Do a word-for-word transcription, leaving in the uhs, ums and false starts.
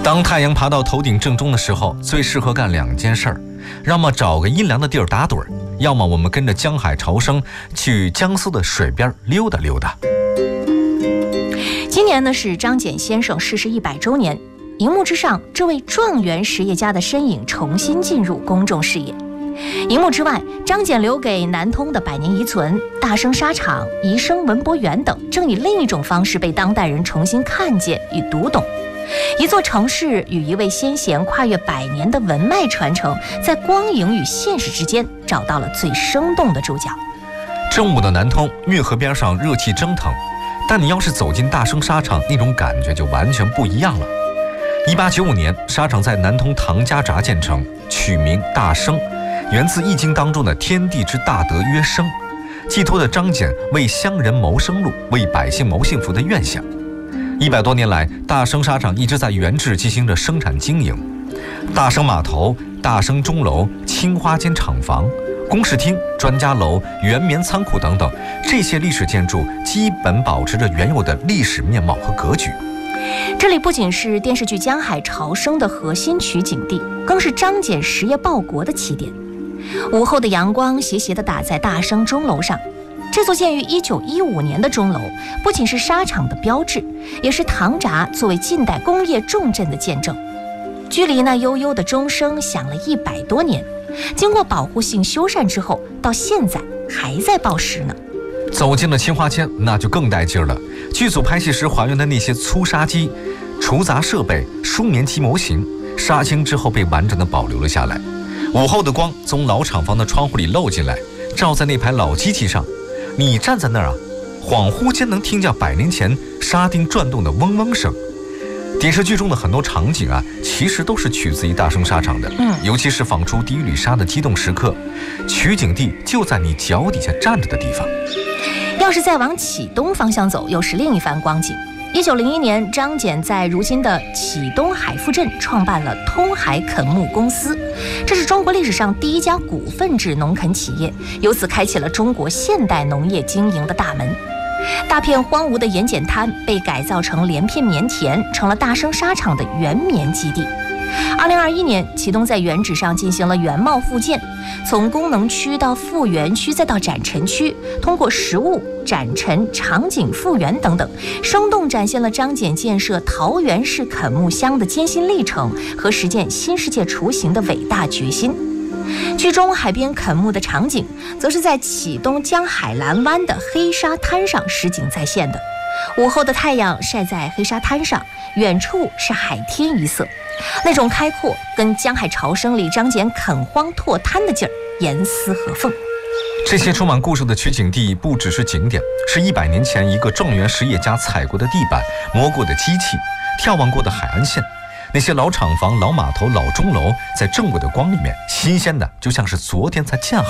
当太阳爬到头顶正中的时候，最适合干两件事儿，要么找个阴凉的地儿打盹儿，要么我们跟着江海潮生去江苏的水边溜达溜达。 今年呢是张謇先生逝世一百周年，荧幕之上，这位状元实业家的身影重新进入公众视野。荧幕之外，张謇留给南通的百年遗存、大生纱厂、宜生文博园等，正以另一种方式被当代人重新看见与读懂。一座城市与一位先贤跨越百年的文脉传承，在光影与现实之间找到了最生动的注脚。 正午的南通，运河边上热气蒸腾，但你要是走进大生纱厂，那种感觉就完全不一样了。一八九五年，纱厂在南通唐家闸建成，取名大生，源自易经当中的天地之大德曰生，寄托的张謇为乡人谋生路、为百姓谋幸福的愿想。一百多年来，大生纱厂一直在原址进行着生产经营。大生码头、大生钟楼、青花间厂房、公事厅、专家楼、原棉仓库等等，这些历史建筑基本保持着原有的历史面貌和格局。 这里不仅是电视剧《江海潮生》的核心取景地，更是张謇实业报国的起点。午后的阳光斜斜地打在大生钟楼上，这座建于一九一五年的钟楼，不仅是纱厂的标志，也是唐闸作为近代工业重镇的见证。距离那悠悠的钟声响了一百多年，经过保护性修缮之后，到现在还在报时呢。 走进了青花间，那就更带劲了。剧组拍戏时还原的那些粗纱机、除杂设备、梳棉机模型，杀青之后被完整的保留了下来。午后的光从老厂房的窗户里漏进来，照在那排老机器上。你站在那儿啊，恍惚间能听见百年前沙钉转动的嗡嗡声。电视剧中的很多场景啊，其实都是取自于大生纱厂的，嗯，尤其是纺出第一缕纱的激动时刻，取景地就在你脚底下站着的地方。 要是再往启东方向走，又是另一番光景。一九零一年，张謇在如今的启东海富镇创办了通海垦牧公司，这是中国历史上第一家股份制农垦企业，由此开启了中国现代农业经营的大门。大片荒芜的盐碱滩被改造成连片棉田，成了大生纱厂的原棉基地。二零二一年，启东在原址上进行了原貌复建，从功能区到复原区再到展陈区，通过实物、展陈、场景复原等等，生动展现了张謇建设桃园市垦牧乡的艰辛历程和实践新世界雏形的伟大决心。剧中海边垦牧的场景，则是在启东江海蓝湾的黑沙滩上实景再现的。午后的太阳晒在黑沙滩上，远处是海天一色，那种开阔跟《江海潮生》里张謇垦荒拓滩的劲儿严丝合缝。 这些充满故事的取景地不只是景点，是一百年前一个状元实业家踩过的地板、摸过的机器、眺望过的海岸线。那些老厂房、老码头、老钟楼，在正午的光里面，新鲜的就像是昨天才建好